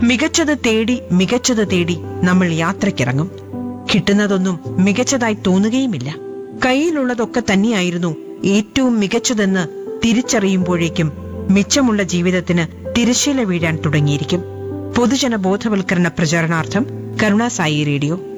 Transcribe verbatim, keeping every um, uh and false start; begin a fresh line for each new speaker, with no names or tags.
മികച്ചത് തേടി മികച്ചത് തേടി നമ്മൾ യാത്രക്കിറങ്ങും. കിട്ടുന്നതൊന്നും മികച്ചതായി തോന്നുകയുമില്ല. കയ്യിലുള്ളതൊക്കെ തന്നെയായിരുന്നു ഏറ്റവും മികച്ചതെന്ന് തിരിച്ചറിയുമ്പോഴേക്കും മിച്ചമുള്ള ജീവിതത്തിന് തിരശ്ശീല വീഴാൻ തുടങ്ങിയിരിക്കും. പൊതുജന ബോധവൽക്കരണ പ്രചാരണാർത്ഥം കരുണാസായി റേഡിയോ.